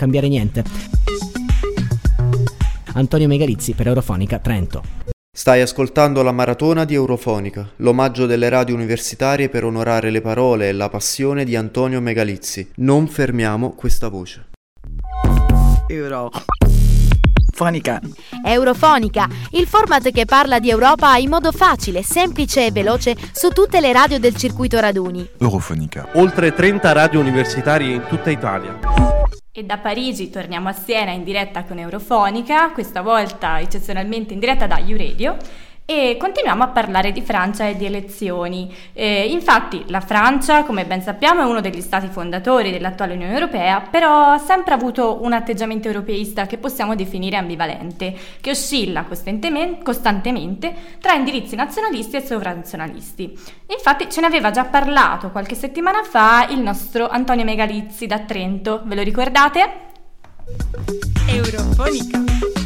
cambiare niente. Antonio Megalizzi per Eurofonica Trento. Stai ascoltando la maratona di Eurofonica, l'omaggio delle radio universitarie per onorare le parole e la passione di Antonio Megalizzi. Non fermiamo questa voce. Eurofonica, il format che parla di Europa in modo facile, semplice e veloce su tutte le radio del circuito raduni. Eurofonica. Oltre 30 radio universitarie in tutta Italia. E da Parigi torniamo a Siena in diretta con Eurofonica, questa volta eccezionalmente in diretta da YouRadio, e continuiamo a parlare di Francia e di elezioni. Infatti la Francia, come ben sappiamo, è uno degli stati fondatori dell'attuale Unione Europea, però ha sempre avuto un atteggiamento europeista che possiamo definire ambivalente, che oscilla costantemente tra indirizzi nazionalisti e sovranazionalisti. Infatti ce ne aveva già parlato qualche settimana fa il nostro Antonio Megalizzi da Trento, ve lo ricordate? Eurofonica.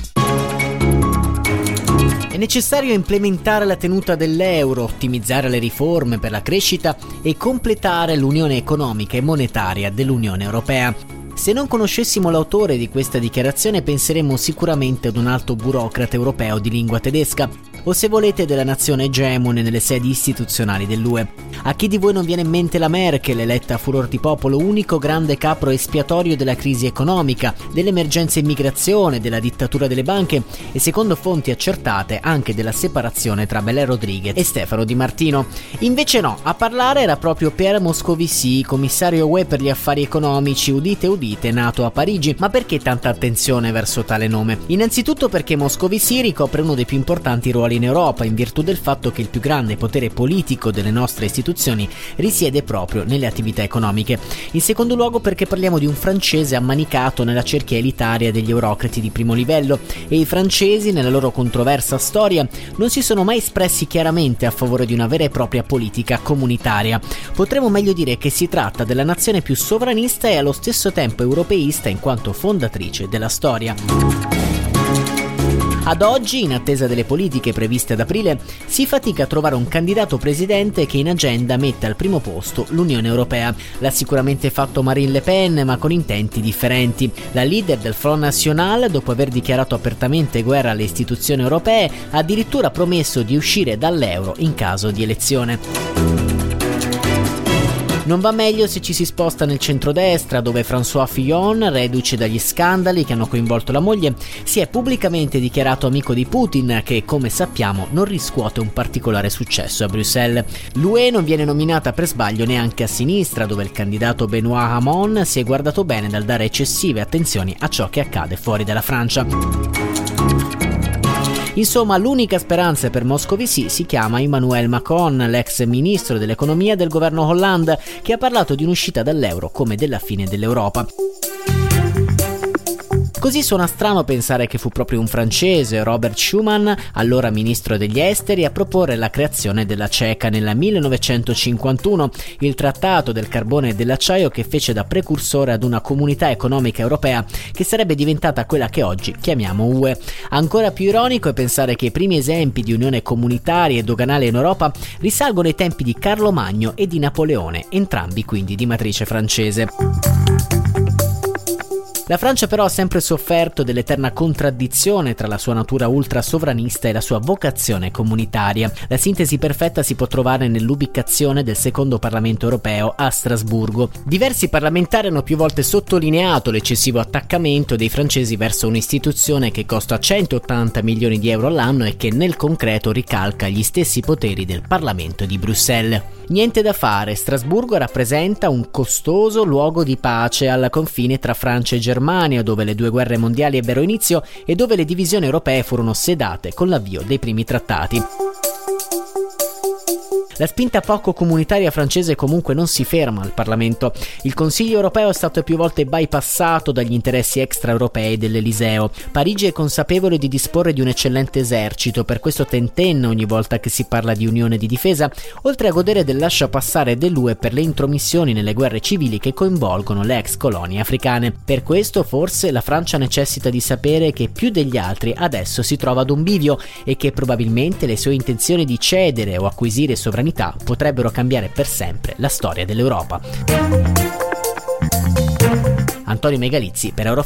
È necessario implementare la tenuta dell'euro, ottimizzare le riforme per la crescita e completare l'unione economica e monetaria dell'Unione Europea. Se non conoscessimo l'autore di questa dichiarazione penseremmo sicuramente ad un alto burocrate europeo di lingua tedesca, o se volete della nazione egemone nelle sedi istituzionali dell'UE. A chi di voi non viene in mente la Merkel, eletta a furor di popolo, unico grande capro espiatorio della crisi economica, dell'emergenza immigrazione, della dittatura delle banche e, secondo fonti accertate, anche della separazione tra Belè Rodriguez e Stefano Di Martino? Invece no, a parlare era proprio Pierre Moscovici, commissario UE per gli affari economici, udite udite, nato a Parigi. Ma perché tanta attenzione verso tale nome? Innanzitutto perché Moscovici ricopre uno dei più importanti ruoli in Europa, in virtù del fatto che il più grande potere politico delle nostre istituzioni risiede proprio nelle attività economiche. In secondo luogo perché parliamo di un francese ammanicato nella cerchia elitaria degli eurocrati di primo livello, e i francesi nella loro controversa storia non si sono mai espressi chiaramente a favore di una vera e propria politica comunitaria. Potremmo meglio dire che si tratta della nazione più sovranista e allo stesso tempo europeista in quanto fondatrice della storia. Ad oggi, in attesa delle politiche previste ad aprile, si fatica a trovare un candidato presidente che in agenda metta al primo posto l'Unione Europea. L'ha sicuramente fatto Marine Le Pen, ma con intenti differenti. La leader del Front National, dopo aver dichiarato apertamente guerra alle istituzioni europee, ha addirittura promesso di uscire dall'euro in caso di elezione. Non va meglio se ci si sposta nel centrodestra, dove François Fillon, reduce dagli scandali che hanno coinvolto la moglie, si è pubblicamente dichiarato amico di Putin, che, come sappiamo, non riscuote un particolare successo a Bruxelles. L'UE non viene nominata per sbaglio neanche a sinistra, dove il candidato Benoît Hamon si è guardato bene dal dare eccessive attenzioni a ciò che accade fuori dalla Francia. Insomma, l'unica speranza per Moscovici si chiama Emmanuel Macron, l'ex ministro dell'economia del governo Hollande, che ha parlato di un'uscita dall'euro come della fine dell'Europa. Così suona strano pensare che fu proprio un francese, Robert Schuman, allora ministro degli esteri, a proporre la creazione della CECA nel 1951, il trattato del carbone e dell'acciaio che fece da precursore ad una comunità economica europea che sarebbe diventata quella che oggi chiamiamo UE. Ancora più ironico è pensare che i primi esempi di unione comunitaria e doganale in Europa risalgono ai tempi di Carlo Magno e di Napoleone, entrambi quindi di matrice francese. La Francia però ha sempre sofferto dell'eterna contraddizione tra la sua natura ultra sovranista e la sua vocazione comunitaria. La sintesi perfetta si può trovare nell'ubicazione del secondo Parlamento europeo a Strasburgo. Diversi parlamentari hanno più volte sottolineato l'eccessivo attaccamento dei francesi verso un'istituzione che costa 180 milioni di euro all'anno e che nel concreto ricalca gli stessi poteri del Parlamento di Bruxelles. Niente da fare, Strasburgo rappresenta un costoso luogo di pace al confine tra Francia e Germania, dove le due guerre mondiali ebbero inizio e dove le divisioni europee furono sedate con l'avvio dei primi trattati. La spinta poco comunitaria francese comunque non si ferma al Parlamento. Il Consiglio europeo è stato più volte bypassato dagli interessi extraeuropei dell'Eliseo. Parigi è consapevole di disporre di un eccellente esercito, per questo tentenna ogni volta che si parla di unione di difesa, oltre a godere del lasciapassare dell'UE per le intromissioni nelle guerre civili che coinvolgono le ex colonie africane. Per questo forse la Francia necessita di sapere che più degli altri adesso si trova ad un bivio e che probabilmente le sue intenzioni di cedere o acquisire sovranità potrebbero cambiare per sempre la storia dell'Europa. Antonio Megalizzi per Eurofonica.